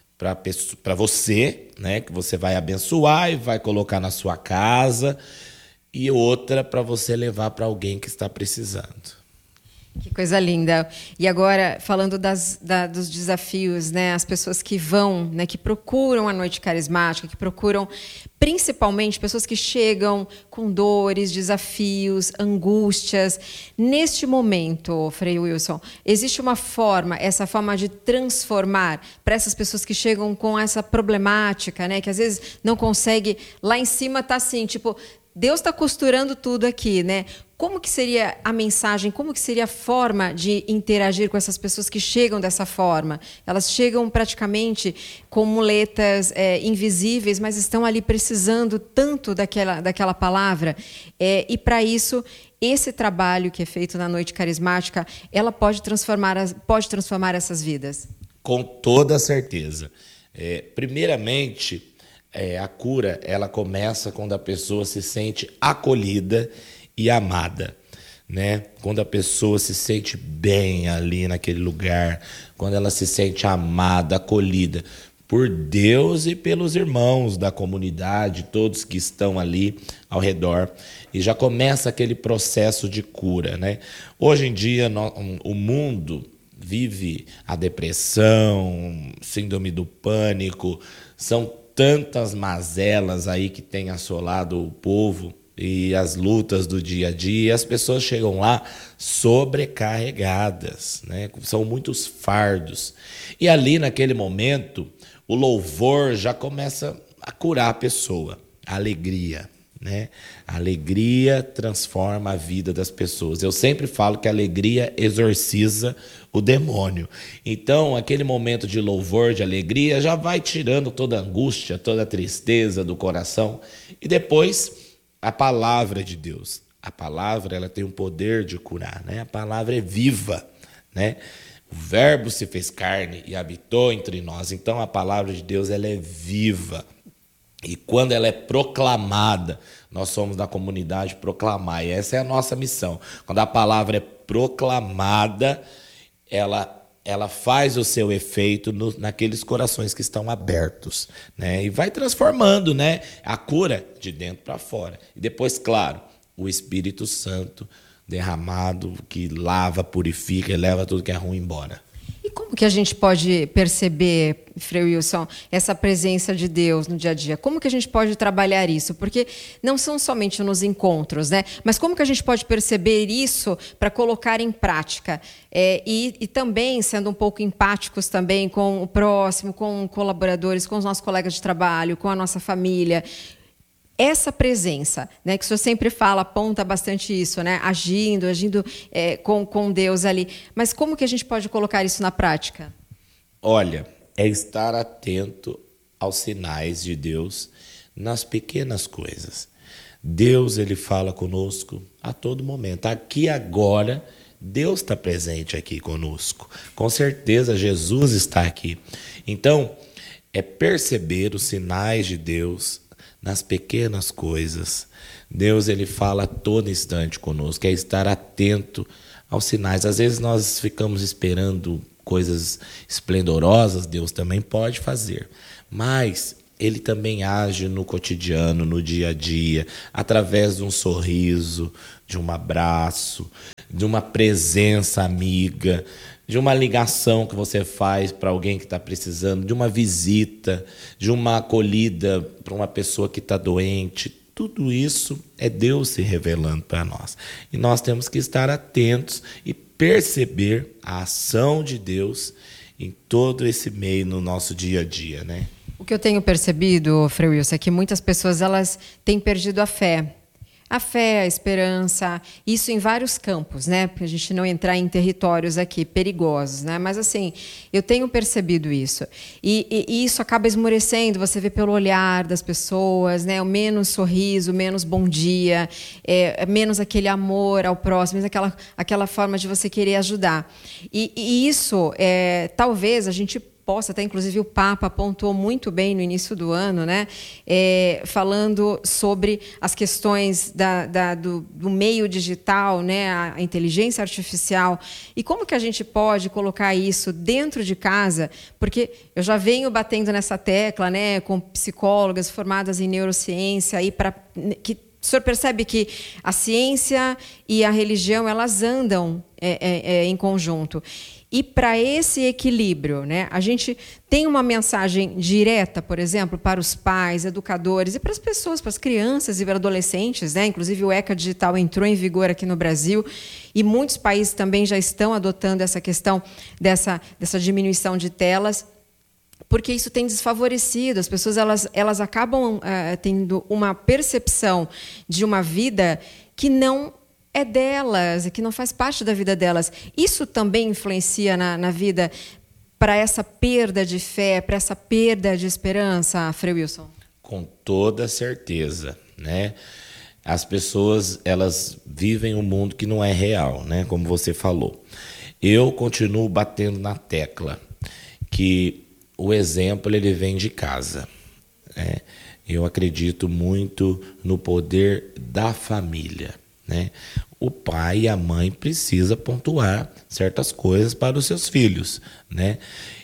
Speaker 5: para você, né? Que você vai abençoar e vai colocar na sua casa. E outra para você levar para alguém que está precisando.
Speaker 11: Que coisa linda. E agora, falando dos desafios, né? As pessoas que vão, né? Que procuram a noite carismática, que procuram, principalmente, pessoas que chegam com dores, desafios, angústias. Neste momento, Frei Wilson, existe uma forma, essa forma de transformar para essas pessoas que chegam com essa problemática, né? Que às vezes não consegue, lá em cima tá assim, tipo... Deus está costurando tudo aqui, né? Como que seria a mensagem, como que seria a forma de interagir com essas pessoas que chegam dessa forma? Elas chegam praticamente com muletas invisíveis, mas estão ali precisando tanto daquela palavra. E para isso, esse trabalho que é feito na Noite Carismática, ela pode transformar essas vidas?
Speaker 5: Com toda certeza. Primeiramente... a cura, ela começa quando a pessoa se sente acolhida e amada, né? Quando a pessoa se sente bem ali naquele lugar, quando ela se sente amada, acolhida por Deus e pelos irmãos da comunidade, todos que estão ali ao redor, e já começa aquele processo de cura, né? Hoje em dia, o mundo vive a depressão, síndrome do pânico, são tantas mazelas aí que tem assolado o povo e as lutas do dia a dia, e as pessoas chegam lá sobrecarregadas, né? São muitos fardos. E ali naquele momento, o louvor já começa a curar a pessoa, a alegria, né? A alegria transforma a vida das pessoas. Eu sempre falo que a alegria exorciza o demônio. Então, aquele momento de louvor, de alegria, já vai tirando toda a angústia, toda a tristeza do coração. E depois, a palavra de Deus. A palavra, ela tem o poder de curar, né? A palavra é viva, né? O verbo se fez carne e habitou entre nós. Então, a palavra de Deus, ela é viva. E quando ela é proclamada, nós somos da comunidade proclamar. E essa é a nossa missão. Quando a palavra é proclamada, ela faz o seu efeito naqueles corações que estão abertos, né? E vai transformando, né? A cura de dentro para fora. E depois, claro, o Espírito Santo derramado que lava, purifica e leva tudo que é ruim embora.
Speaker 11: E como que a gente pode perceber, Frei Wilson, essa presença de Deus no dia a dia? Como que a gente pode trabalhar isso? Porque não são somente nos encontros, né? Mas como que a gente pode perceber isso para colocar em prática? E também sendo um pouco empáticos também com o próximo, com colaboradores, com os nossos colegas de trabalho, com a nossa família. Essa presença, né, que o senhor sempre fala, aponta bastante isso, né, agindo com Deus ali. Mas como que a gente pode colocar isso na prática?
Speaker 5: Olha, é estar atento aos sinais de Deus nas pequenas coisas. Deus, ele fala conosco a todo momento. Aqui agora, Deus está presente aqui conosco. Com certeza, Jesus está aqui. Então, é perceber os sinais de Deus nas pequenas coisas. Deus, ele fala a todo instante conosco, é estar atento aos sinais. Às vezes nós ficamos esperando coisas esplendorosas, Deus também pode fazer, mas ele também age no cotidiano, no dia a dia, através de um sorriso, de um abraço, de uma presença amiga, de uma ligação que você faz para alguém que está precisando, de uma visita, de uma acolhida para uma pessoa que está doente. Tudo isso é Deus se revelando para nós. E nós temos que estar atentos e perceber a ação de Deus em todo esse meio no nosso dia a dia, né?
Speaker 11: O que eu tenho percebido, Frei Wilson, é que muitas pessoas elas têm perdido a fé. A fé, a esperança, isso em vários campos, né? Para a gente não entrar em territórios aqui perigosos, né? Mas assim, eu tenho percebido isso. E isso acaba esmorecendo, você vê pelo olhar das pessoas, né? O menos sorriso, menos bom dia, menos aquele amor ao próximo, menos aquela forma de você querer ajudar. E isso, talvez a gente possa, até inclusive o Papa apontou muito bem no início do ano, né, falando sobre as questões do meio digital, né, a inteligência artificial, e como que a gente pode colocar isso dentro de casa, porque eu já venho batendo nessa tecla, né, com psicólogas formadas em neurociência, que o senhor percebe que a ciência e a religião elas andam em conjunto. E para esse equilíbrio, né, a gente tem uma mensagem direta, por exemplo, para os pais, educadores e para as pessoas, para as crianças e para adolescentes, né? Inclusive o ECA Digital entrou em vigor aqui no Brasil e muitos países também já estão adotando essa questão dessa diminuição de telas, porque isso tem desfavorecido. As pessoas elas acabam tendo uma percepção de uma vida que não é delas, que não faz parte da vida delas. Isso também influencia na vida para essa perda de fé, para essa perda de esperança, Frei Wilson?
Speaker 5: Com toda certeza, né? As pessoas, elas vivem um mundo que não é real, né? Como você falou. Eu continuo batendo na tecla que o exemplo ele vem de casa, né? Eu acredito muito no poder da família, né? O pai e a mãe precisam pontuar certas coisas para os seus filhos, né?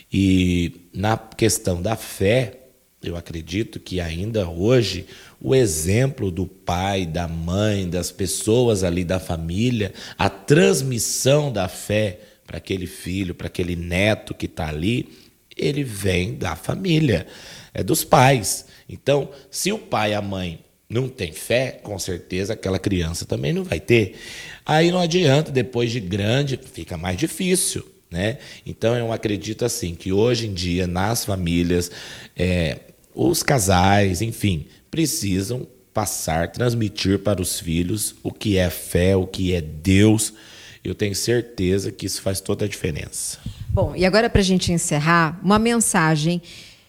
Speaker 5: E na questão da fé, eu acredito que ainda hoje o exemplo do pai, da mãe, das pessoas ali da família, a transmissão da fé para aquele filho, para aquele neto que está ali, ele vem da família, é dos pais. Então, se o pai e a mãe não tem fé, com certeza aquela criança também não vai ter. Aí não adianta, depois de grande, fica mais difícil, né? Então eu acredito assim, que hoje em dia, nas famílias, os casais, enfim, precisam passar, transmitir para os filhos o que é fé, o que é Deus. Eu tenho certeza que isso faz toda a diferença.
Speaker 11: Bom, e agora para a gente encerrar, uma mensagem,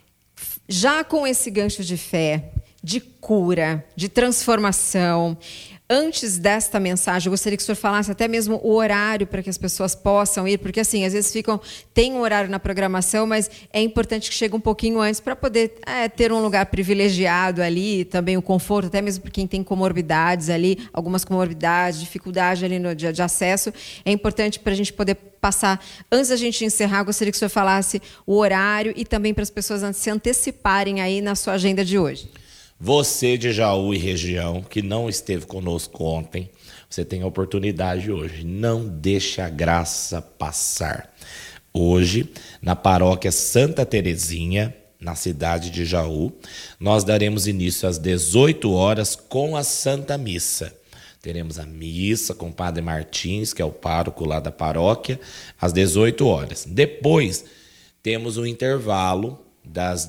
Speaker 11: já com esse gancho de fé, de cura, de transformação. Antes desta mensagem, eu gostaria que o senhor falasse até mesmo o horário para que as pessoas possam ir, porque assim, às vezes tem um horário na programação, mas é importante que chegue um pouquinho antes para poder ter um lugar privilegiado ali, também o conforto, até mesmo para quem tem comorbidades ali, algumas comorbidades, dificuldade ali de acesso. É importante para a gente poder passar. Antes da gente encerrar, eu gostaria que o senhor falasse o horário e também para as pessoas se anteciparem aí na sua agenda de hoje.
Speaker 5: Você de Jaú e região que não esteve conosco ontem, você tem a oportunidade hoje. Não deixe a graça passar. Hoje, na paróquia Santa Terezinha, na cidade de Jaú, nós daremos início às 18 horas com a Santa Missa. Teremos a missa com o Padre Martins, que é o pároco lá da paróquia, às 18 horas. Depois, temos um intervalo das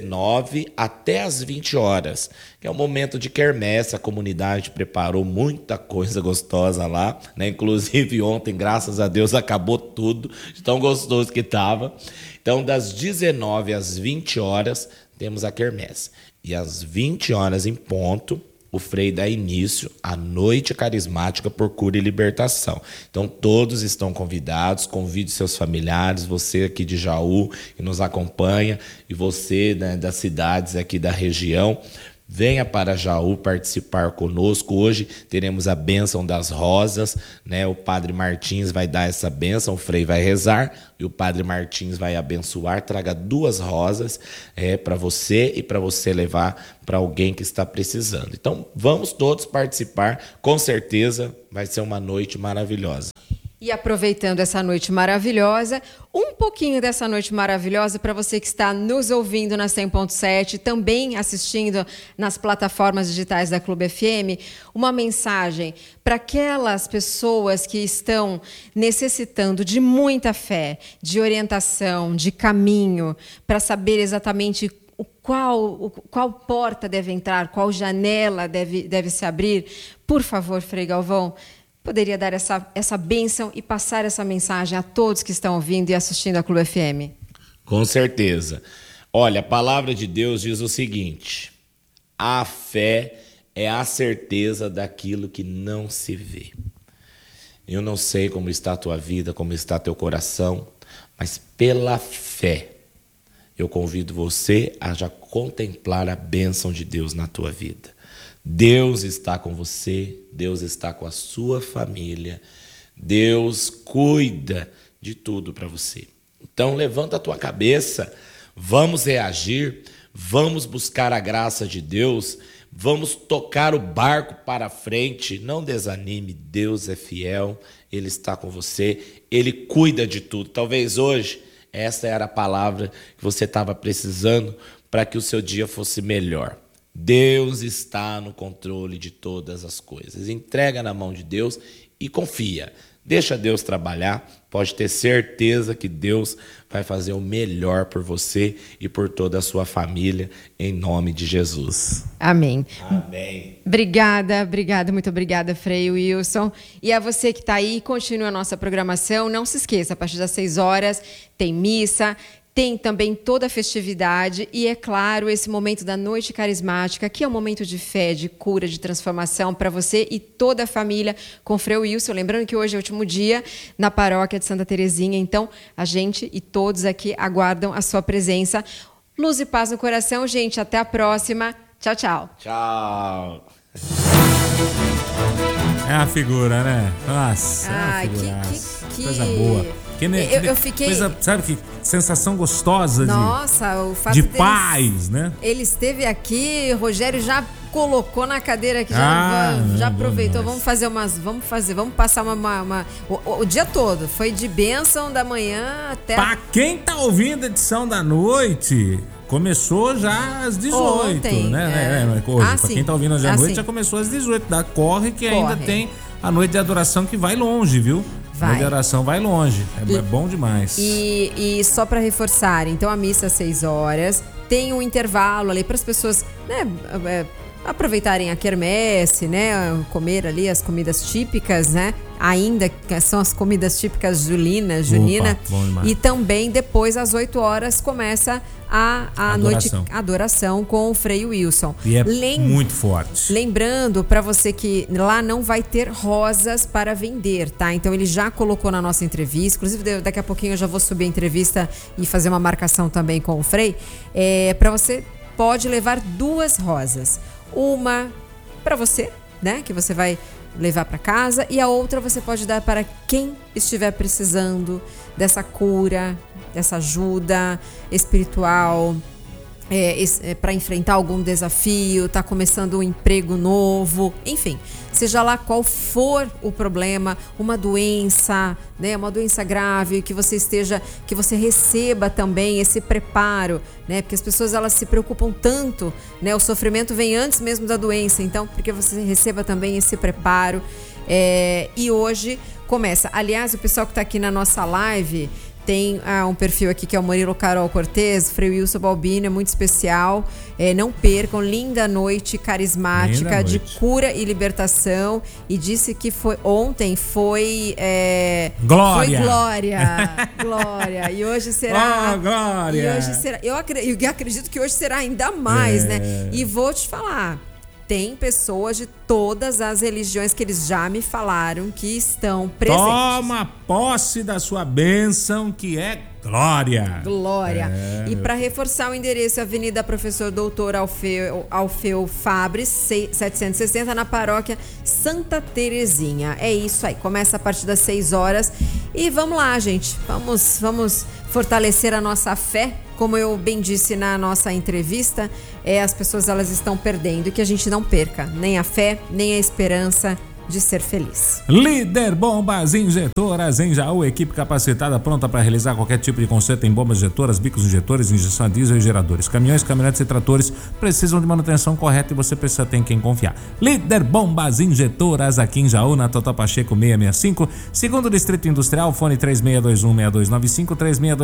Speaker 5: 19 até as 20 horas, que é um momento de quermesse. A comunidade preparou muita coisa gostosa lá, né? Inclusive ontem, graças a Deus, acabou tudo, de tão gostoso que estava. Então, das 19 às 20 horas, temos a quermesse. E às 20 horas em ponto, o Frei dá início à Noite Carismática por Cura e Libertação. Então, todos estão convidados, convide seus familiares, você aqui de Jaú, que nos acompanha, e você, né, das cidades aqui da região, venha para Jaú participar conosco. Hoje teremos a bênção das rosas, né? O Padre Martins vai dar essa bênção, o Frei vai rezar e o Padre Martins vai abençoar. Traga 2 rosas para você e para você levar para alguém que está precisando. Então vamos todos participar, com certeza vai ser uma noite maravilhosa.
Speaker 11: E aproveitando essa noite maravilhosa, um pouquinho dessa noite maravilhosa para você que está nos ouvindo na 100.7, também assistindo nas plataformas digitais da Clube FM, uma mensagem para aquelas pessoas que estão necessitando de muita fé, de orientação, de caminho, para saber exatamente qual porta deve entrar, qual janela deve se abrir. Por favor, Frei Galvão, poderia dar essa bênção e passar essa mensagem a todos que estão ouvindo e assistindo a Clube FM?
Speaker 5: Com certeza. Olha, a palavra de Deus diz o seguinte: a fé é a certeza daquilo que não se vê. Eu não sei como está a tua vida, como está teu coração, mas pela fé eu convido você a já contemplar a bênção de Deus na tua vida. Deus está com você, Deus está com a sua família, Deus cuida de tudo para você. Então levanta a tua cabeça, vamos reagir, vamos buscar a graça de Deus, vamos tocar o barco para frente, não desanime, Deus é fiel, Ele está com você, Ele cuida de tudo. Talvez hoje essa era a palavra que você estava precisando para que o seu dia fosse melhor. Deus está no controle de todas as coisas. Entrega na mão de Deus e confia. Deixa Deus trabalhar. Pode ter certeza que Deus vai fazer o melhor por você e por toda a sua família, em nome de Jesus.
Speaker 11: Amém.
Speaker 5: Amém.
Speaker 11: Obrigada, muito obrigada, Frei Wilson. E a você que está aí, continue a nossa programação. Não se esqueça, a partir das 6 horas tem missa, tem também toda a festividade e, é claro, esse momento da Noite Carismática, que é um momento de fé, de cura, de transformação para você e toda a família com Frei Wilson. Lembrando que hoje é o último dia na paróquia de Santa Terezinha, então a gente e todos aqui aguardam a sua presença. Luz e paz no coração, gente. Até a próxima. Tchau, tchau.
Speaker 5: Tchau.
Speaker 10: É uma figura, né? Nossa,
Speaker 11: ai,
Speaker 10: é uma figura.
Speaker 11: Que
Speaker 10: coisa boa.
Speaker 11: Eu fiquei...
Speaker 10: Coisa, sabe que sensação gostosa
Speaker 11: o fato
Speaker 10: de paz, né?
Speaker 11: Ele esteve aqui, o Rogério já colocou na cadeira aqui, já aproveitou. Vamos passar o dia todo. Foi de bênção da manhã até...
Speaker 10: Pra quem tá ouvindo a edição da noite, começou já às 18,
Speaker 11: ontem,
Speaker 10: né? Hoje, pra
Speaker 11: sim.
Speaker 10: quem tá ouvindo hoje à noite, já começou às 18. Corre que ainda tem a noite de adoração que vai longe, viu? A noite de adoração vai longe. É bom demais.
Speaker 11: E só para reforçar, então a missa às 6 horas, tem um intervalo ali para as pessoas, né, aproveitarem a quermesse, né? Comer ali as comidas típicas, né? Ainda que são as comidas típicas junina. E também depois, às 8 horas, começa a noite adoração com o Frei Wilson.
Speaker 10: E é muito forte.
Speaker 11: Lembrando para você que lá não vai ter rosas para vender, tá? Então ele já colocou na nossa entrevista. Inclusive, daqui a pouquinho eu já vou subir a entrevista e fazer uma marcação também com o Frei. Para você, pode levar 2 rosas. Uma para você, né? Que você vai levar para casa, e a outra você pode dar para quem estiver precisando dessa cura, dessa ajuda espiritual, para enfrentar algum desafio, tá começando um emprego novo, enfim, seja lá qual for o problema, uma doença, né, uma doença grave, que você receba também esse preparo, né, porque as pessoas elas se preocupam tanto, né, o sofrimento vem antes mesmo da doença, então, porque você receba também esse preparo, e hoje começa, aliás, o pessoal que tá aqui na nossa live, tem um perfil aqui que é o Murilo Carol Cortez, Frei Wilson Balbino, é muito especial. Não percam, linda noite carismática de cura e libertação. E disse que ontem foi
Speaker 10: Glória.
Speaker 11: Foi Glória. E hoje será.
Speaker 10: Glória.
Speaker 11: E hoje será. Eu acredito que hoje será ainda mais, né? E vou te falar. Tem pessoas de todas as religiões que eles já me falaram que estão presentes.
Speaker 10: Toma posse da sua bênção, que é Glória.
Speaker 11: E para reforçar o endereço, Avenida Professor Doutor Alfeu Fabre, 760, na paróquia Santa Terezinha. É isso aí, começa a partir das 6 horas. E vamos lá, gente, vamos fortalecer a nossa fé. Como eu bem disse na nossa entrevista, as pessoas elas estão perdendo, e que a gente não perca nem a fé, nem a esperança de ser feliz.
Speaker 10: Líder Bombas Injetoras em Jaú, equipe capacitada pronta para realizar qualquer tipo de conserto em bombas injetoras, bicos injetores, injeção a diesel e geradores. Caminhões, caminhonetes e tratores precisam de manutenção correta e você precisa ter em quem confiar. Líder Bombas Injetoras aqui em Jaú, na Totó Pacheco 665, segundo Distrito Industrial, fone 3621-6295,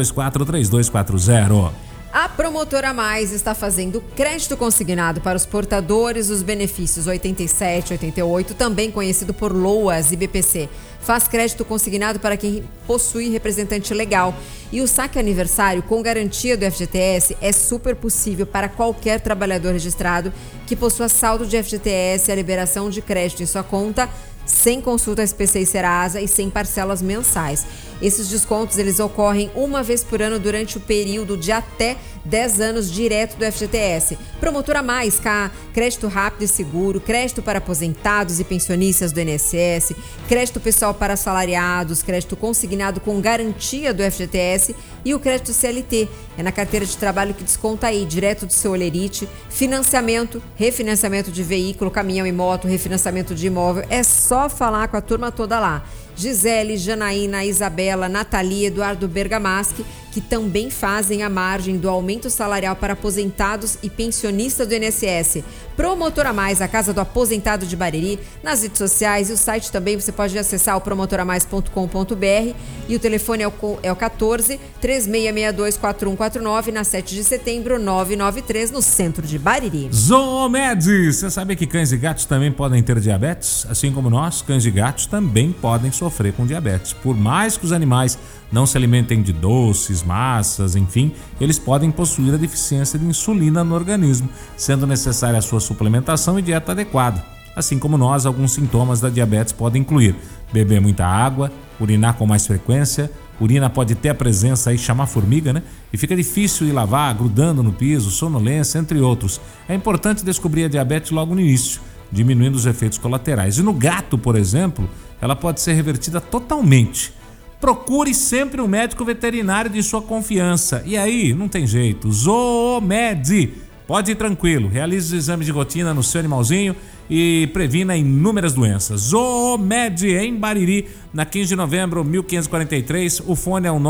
Speaker 10: 3624-3240.
Speaker 11: A Promotora Mais está fazendo crédito consignado para os portadores dos benefícios 87, 88, também conhecido por LOAS e BPC. Faz crédito consignado para quem possui representante legal. E o saque aniversário com garantia do FGTS é super possível para qualquer trabalhador registrado que possua saldo de FGTS e a liberação de crédito em sua conta, sem consulta SPC e Serasa e sem parcelas mensais. Esses descontos eles ocorrem uma vez por ano durante o período de até 10 anos direto do FGTS. Promotora Mais, crédito rápido e seguro, crédito para aposentados e pensionistas do INSS, crédito pessoal para assalariados, crédito consignado com garantia do FGTS e o crédito CLT. É na carteira de trabalho que desconta aí, direto do seu Olerite, financiamento, refinanciamento de veículo, caminhão e moto, refinanciamento de imóvel. É só falar com a turma toda lá. Gisele, Janaína, Isabela, Nathalie, Eduardo Bergamaschi, que também fazem a margem do aumento salarial para aposentados e pensionistas do INSS. Promotora Mais, a casa do aposentado de Bariri, nas redes sociais e o site também você pode acessar o promotoramais.com.br e o telefone é o 14 3662 4149 na 7 de setembro 993 no centro de Bariri.
Speaker 10: Zoomed, você sabia que cães e gatos também podem ter diabetes? Assim como nós, cães e gatos também podem sofrer com diabetes. Por mais que os animais não se alimentem de doces, massas, enfim, eles podem possuir a deficiência de insulina no organismo, sendo necessária a sua suplementação e dieta adequada. Assim como nós, alguns sintomas da diabetes podem incluir beber muita água, urinar com mais frequência, urina pode ter a presença aí, chamar formiga, né? E fica difícil ir lavar, grudando no piso, sonolência, entre outros. É importante descobrir a diabetes logo no início, diminuindo os efeitos colaterais. E no gato, por exemplo, ela pode ser revertida totalmente. Procure sempre um médico veterinário de sua confiança. E aí, não tem jeito. Zoomed. Pode ir tranquilo. Realize os exames de rotina no seu animalzinho e previna inúmeras doenças. Zoomed em Bariri, na 15 de novembro, 1543. O fone é o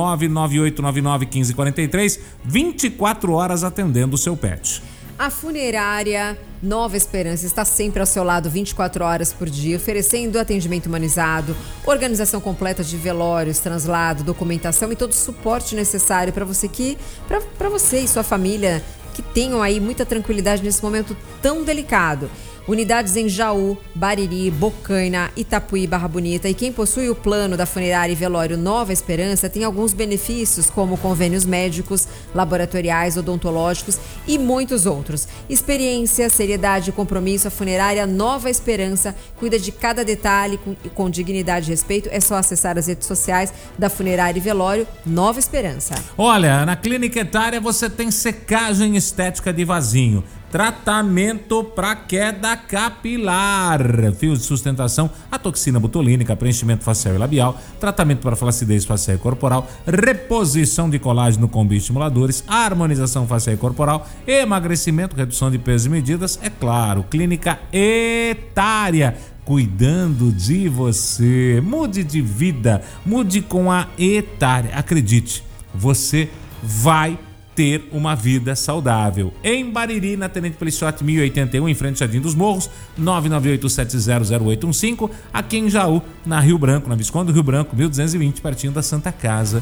Speaker 10: 998991543. 24 horas atendendo o seu pet.
Speaker 11: A funerária Nova Esperança está sempre ao seu lado 24 horas por dia, oferecendo atendimento humanizado, organização completa de velórios, translado, documentação e todo o suporte necessário para você e sua família que tenham aí muita tranquilidade nesse momento tão delicado. Unidades em Jaú, Bariri, Bocaina, Itapuí, Barra Bonita. E quem possui o plano da funerária e velório Nova Esperança tem alguns benefícios, como convênios médicos, laboratoriais, odontológicos e muitos outros. Experiência, seriedade e compromisso, a funerária Nova Esperança cuida de cada detalhe com dignidade e respeito. É só acessar as redes sociais da funerária e velório Nova Esperança.
Speaker 10: Olha, na Clínica Etária você tem secagem estética de vasinho, tratamento para queda capilar, fios de sustentação, a toxina botulínica, preenchimento facial e labial, tratamento para flacidez facial e corporal, reposição de colágeno com bioestimuladores, harmonização facial e corporal, emagrecimento, redução de peso e medidas, é claro, Clínica Etária, cuidando de você. Mude de vida, mude com a Etária. Acredite, você vai ter uma vida saudável. Em Bariri, na Tenente Pelissoti 1081, em frente ao Jardim dos Morros, 998700815. Aqui em Jaú, na Rio Branco, na Visconde do Rio Branco, 1220, pertinho da Santa Casa,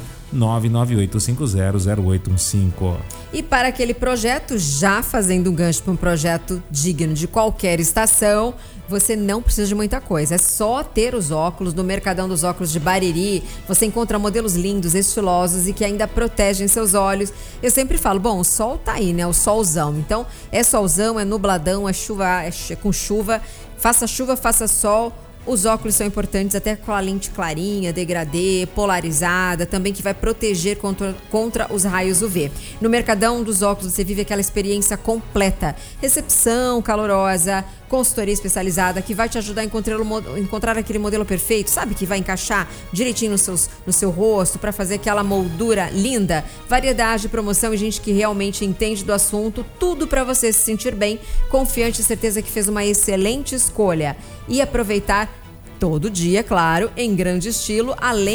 Speaker 10: 998500815.
Speaker 11: E para aquele projeto, já fazendo um gancho para um projeto digno de qualquer estação, você não precisa de muita coisa, é só ter os óculos. No Mercadão dos Óculos de Bariri, você encontra modelos lindos, estilosos e que ainda protegem seus olhos. Eu sempre falo, bom, o sol tá aí, né? O solzão. Então, é solzão, é nubladão, é chuva, é com chuva, faça sol. Os óculos são importantes, até com a lente clarinha, degradê, polarizada, também que vai proteger contra os raios UV. No Mercadão dos Óculos você vive aquela experiência completa. Recepção calorosa, consultoria especializada que vai te ajudar a encontrar aquele modelo perfeito, sabe? Que vai encaixar direitinho no seu rosto para fazer aquela moldura linda. Variedade, promoção e gente que realmente entende do assunto. Tudo para você se sentir bem, confiante e certeza que fez uma excelente escolha. E aproveitar todo dia, claro, em grande estilo, além